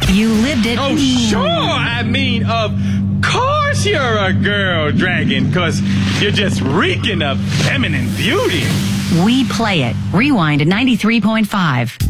You lived it. Oh, sure. I mean, of course you're a girl dragon, because you're just reeking of feminine beauty. We play it. Rewind to 93.5.